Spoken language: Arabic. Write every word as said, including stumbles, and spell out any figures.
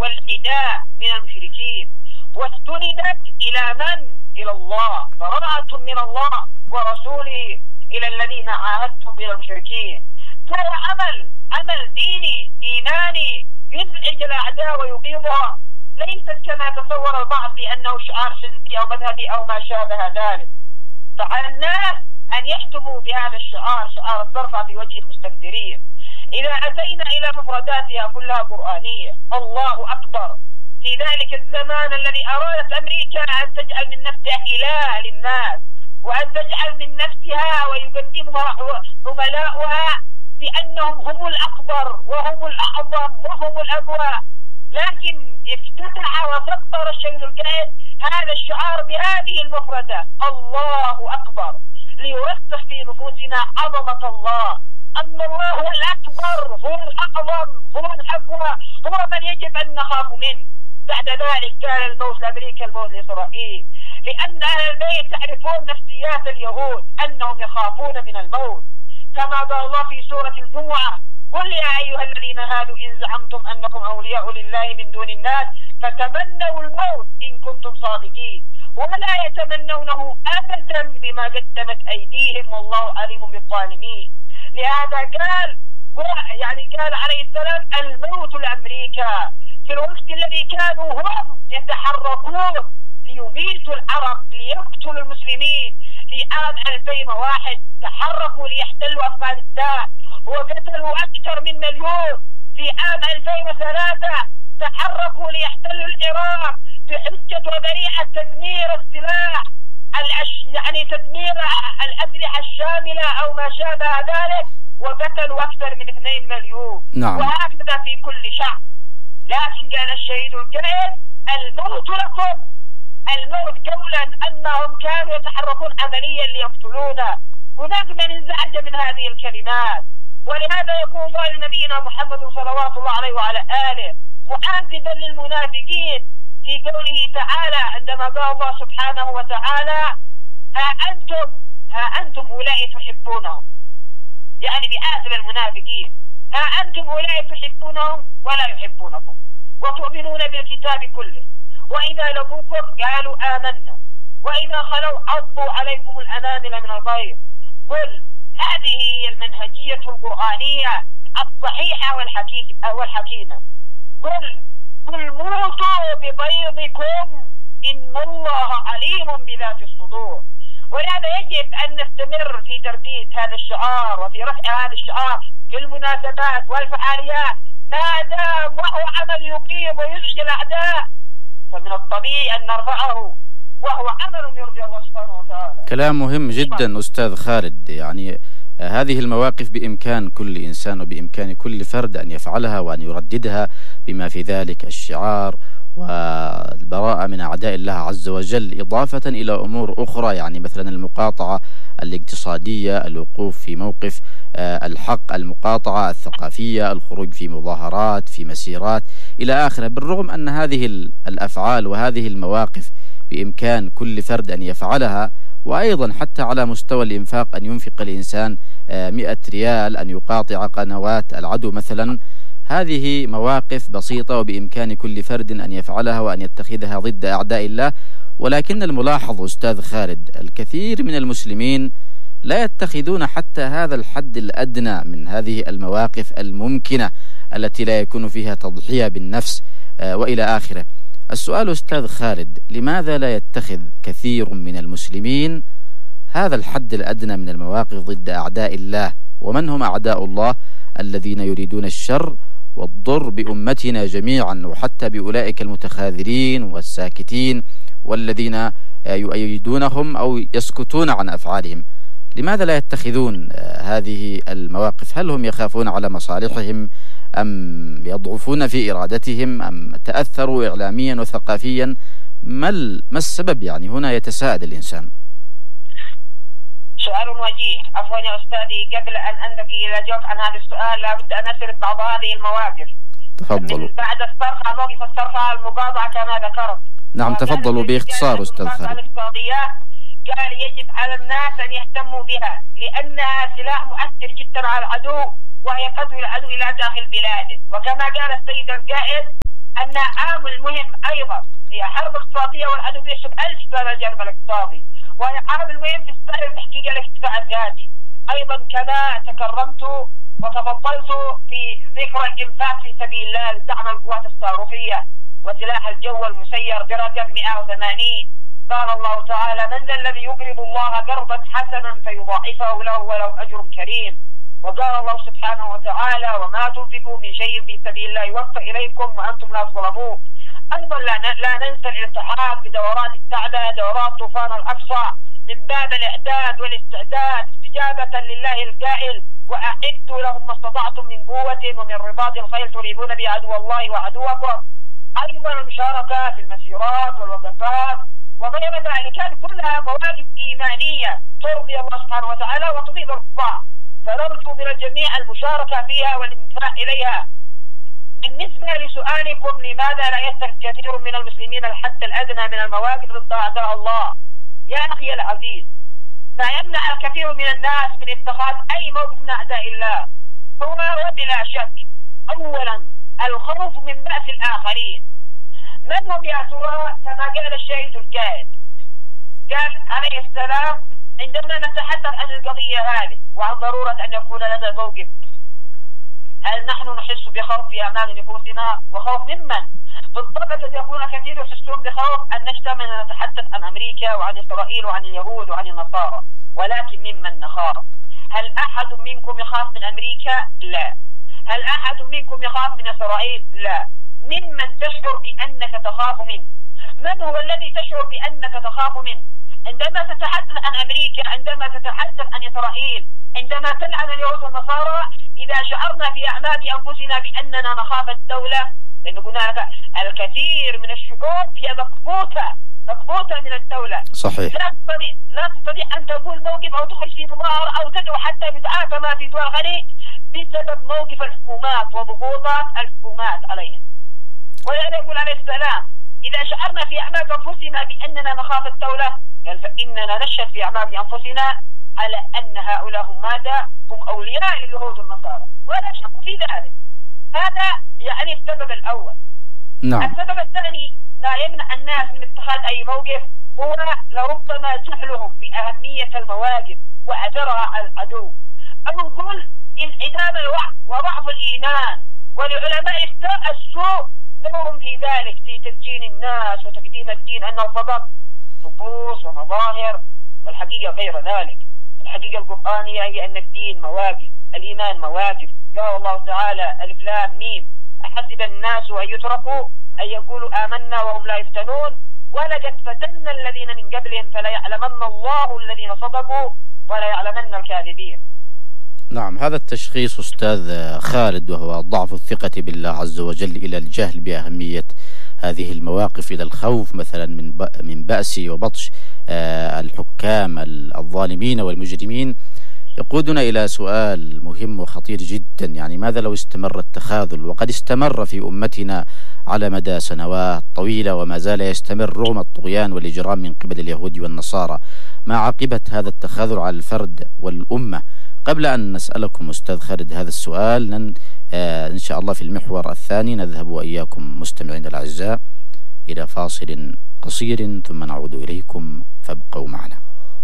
والعداء من المشركين، واستندت إلى من؟ إلى الله، براءة من الله ورسوله إلى الذين عاهدتم من المشركين. فهو عمل عمل ديني إيماني يزعج الأعداء ويقيمها، ليست كما تصور البعض بأنه شعار حزبي أو مذهبي أو ما شابه ذلك. فعلى الناس أن يحتموا بهذا الشعار، شعار الصرفة في وجه المستكبرين. إذا أتينا إلى مفرداتها كلها قرآنية. الله أكبر. في ذلك الزمان الذي أرادت أمريكا أن تجعل من نفسها إله للناس، وأن تجعل من نفسها ويقدمها عملاؤها بأنهم هم الأكبر وهم الأعظم وهم الأقوى، لكن افتتح وسطر الشيخ القائد هذا الشعار بهذه المفردة: الله أكبر، ليرسخ في نفوسنا عظمة الله، أن الله هو الأكبر، هو الأعظم، هو الأقوى، هو من يجب أن نخاف منه. بعد ذلك قال الموت لأمريكا، الموت لإسرائيل، لأن أهل البيت يعرفون نفسيات اليهود أنهم يخافون من الموت، كما قال الله في سورة الجمعة: قل يا أيها الذين هادوا إن زعمتم أنكم أولياء لله من دون الناس فتمنوا الموت إن كنتم صادقين ولا يتمنونه أبدا بما قدمت أيديهم والله عليم بالظالمين. لهذا قال يعني قال عليه السلام: الموت لأمريكا، في الوقت الذي كانوا هم يتحركون ليميتوا العرب ليقتلوا المسلمين. في عام ألفين وواحد تحركوا ليحتلوا أفغانستان وقتلوا أكثر من مليون. في عام ألفين وثلاثة تحركوا ليحتلوا العراق بحجة وذريعة تدمير السلاح، يعني تدمير الأسلحة الشاملة أو ما شابه ذلك، وقتلوا أكثر من اثنين مليون. نعم. وهكذا في كل شعب. لكن قال الشهيد القائد: الموت لكم. الموت قولا أنهم كانوا يتحركون عمليا ليقتلونا. هناك من انزعج من هذه الكلمات، ولهذا يقول الله لنبينا محمد صلوات الله عليه وعلى آله معاتبا للمنافقين في قوله تعالى عندما قال الله سبحانه وتعالى: ها أنتم ها أنتم أولئك تحبونهم، يعني بيعاتب المنافقين: ها أنتم أولئك تحبونهم ولا يحبونكم وتؤمنون بالكتاب كله، وإذا لقوكم قالوا آمنا وإذا خلوا عضوا عليكم الأنامل من الغيظ. قل هذه هي المنهجية القرآنية الصحيحة والحكيمة. قل قل موتوا ببيضكم إن الله عليم بذات الصدور. ولهذا يجب أن نستمر في ترديد هذا الشعار وفي رفع هذا الشعار في المناسبات والفعاليات ما دام وهو عمل يقيم ويزعج الأعداء، فمن الطبيعي أن نرفعه وهو عمل يرضي الله سبحانه وتعالى. كلام مهم جدا أستاذ خالد. يعني هذه المواقف بإمكان كل إنسان وبإمكان كل فرد أن يفعلها وأن يرددها، بما في ذلك الشعار والبراءة من أعداء الله عز وجل، إضافة إلى أمور أخرى، يعني مثلا المقاطعة الاقتصادية، الوقوف في موقف الحق، المقاطعة الثقافية، الخروج في مظاهرات، في مسيرات إلى آخره. بالرغم أن هذه الأفعال وهذه المواقف بإمكان كل فرد أن يفعلها، وأيضا حتى على مستوى الإنفاق أن ينفق الإنسان مئة ريال، أن يقاطع قنوات العدو مثلا، هذه مواقف بسيطة وبإمكان كل فرد أن يفعلها وأن يتخذها ضد أعداء الله. ولكن الملاحظ أستاذ خالد، الكثير من المسلمين لا يتخذون حتى هذا الحد الأدنى من هذه المواقف الممكنة التي لا يكون فيها تضحية بالنفس وإلى آخره. السؤال أستاذ خالد، لماذا لا يتخذ كثير من المسلمين هذا الحد الأدنى من المواقف ضد أعداء الله؟ ومن هم أعداء الله الذين يريدون الشر والضر بأمتنا جميعا، وحتى بأولئك المتخاذلين والساكتين والذين يؤيدونهم أو يسكتون عن أفعالهم؟ لماذا لا يتخذون هذه المواقف؟ هل هم يخافون على مصالحهم أم يضعفون في إرادتهم أم تأثروا إعلاميا وثقافيا؟ ما ما السبب؟ يعني هنا يتساءل الإنسان. سؤال وجيه. عفوا يا أستاذي، قبل أن أنتقل إلى جواب عن هذا السؤال لابد أن أسرد بعض هذه المواقف. تفضلوا. من بعد الصرخة، موقف الصرخة المقاطعة كما ذكرت. نعم تفضلوا باختصار أستاذ خالد. قال يجب على الناس أن يهتموا بها لأنها سلاح مؤثر جدا على العدو، وهي قتل العدو إلى داخل بلاده. وكما قال السيد القائد: أن عامل مهم أيضا هي حرب اقتصادية، والعدو بيحسب ألف على الجانب الاقتصادي، وهي عامل مهم في سبيل تحقيق الاكتفاء الذاتي. أيضا كما تكرمت وتفضلت في ذكر الإنفاق في سبيل الله لدعم القوات الصاروخية وسلاح الجو المسير برقم مئة وثمانين. قال الله تعالى: من ذا الذي يقرض الله قرضا حسنا فيضاعفه له ولو أجر كريم. وقال الله سبحانه وتعالى: وما تنفقوا من شيء في سبيل الله يوفى إليكم وأنتم لا تظلمون. أيضا لا ننسى الالتحاق بدورات التعلى، دورات طوفان الأقصى، من باب الإعداد والاستعداد استجابة لله القائل: وأعدوا لهم ما استطعتم من قوة ومن رباط الخيل تريبون بعدو الله وعدوكم. أيضا المشاركة في المسيرات والوقفات وغير ذلك، هذه كلها مواقف إيمانية ترضي الله سبحانه وتعالى وترضي الرفاع، فنرجو من الجميع المشاركة فيها والانتماء إليها. بالنسبة لسؤالكم لماذا لا يتخذ كثير من المسلمين الحد الأدنى من المواقف ضد أعداء الله، يا أخي العزيز، ما يمنع الكثير من الناس من اتخاذ أي موقف من أعداء الله هو وبلا شك أولا الخوف من بأس الآخرين. من هم يا ترى؟ كما قال الشهيد القائد، قال عليه السلام: عندما نتحدث عن القضية هذه وعن ضرورة أن يكون لنا موقف، هل نحن نحس بخوف في أعمال نفوسنا؟ وخوف ممن؟ بالضبط قد يكون كثير يحسون بخوف أن نجتمع نتحدث عن أمريكا وعن إسرائيل وعن اليهود وعن النصارى، ولكن ممن نخاف؟ هل أحد منكم يخاف من أمريكا؟ لا. هل أحد منكم يخاف من إسرائيل؟ لا. ممن تشعر بأنك تخاف منه؟ من هو الذي تشعر بأنك تخاف منه؟ عندما تتحدث عن أمريكا، عندما تتحدث عن إسرائيل، عندما تلعن اليهود والنصارى، إذا شعرنا في أعماق أنفسنا بأننا نخاف الدولة، لأن هناك الكثير من الشعوب هي مكبوتة مكبوتة من الدولة. صحيح. لا تستطيع لا تستطيع أن تقول موقف أو تخرج في مظاهرة أو تدعو حتى بدعاء كما في دول الخليج بسبب موقف الحكومات وضغوطات الحكومات عليهم. ولهذا يقول عليه السلام: إذا شعرنا في أعماق أنفسنا بأننا نخاف الدولة، قال فإننا نشهد في أعماق أنفسنا على أن هؤلاء هم ماذا؟ هم أولياء لليهود والنصارى، ولا شك في ذلك. هذا يعني السبب الأول. نعم. السبب الثاني لا يمنع الناس من اتخاذ أي موقف هو لربما جهلهم بأهمية المواقف وأثرها على العدو، أو نقول انعدام الوعي وضعف الإيمان. ولعلماء السوء دور في ذلك، في تسجيل الناس وتقديم الدين أنه فقط طقوس ومظاهر، والحقيقة غير ذلك. الحقيقة القرآنية هي أن الدين مواقف، الإيمان مواقف. قال الله تعالى: ألف لام ميم أحسب الناس أن يتركوا أن يقولوا آمنا وهم لا يفتنون ولقد فتنا الذين من قبلهم فلا يعلمن الله الذين صدقوا ولا يعلمن الكاذبين. نعم، هذا التشخيص أستاذ خالد، وهو ضعف الثقة بالله عز وجل إلى الجهل بأهمية هذه المواقف، إلى الخوف مثلا من من بأس وبطش الحكام الظالمين والمجرمين، يقودنا إلى سؤال مهم وخطير جدا. يعني ماذا لو استمر التخاذل، وقد استمر في أمتنا على مدى سنوات طويلة وما زال يستمر رغم الطغيان والإجرام من قبل اليهود والنصارى، ما عاقبة هذا التخاذل على الفرد والأمة؟ قبل أن نسألكم أستاذ خالد هذا السؤال، نن آه إن شاء الله في المحور الثاني نذهب وإياكم مستمعين الأعزاء إلى فاصل قصير ثم نعود إليكم، فابقوا معنا.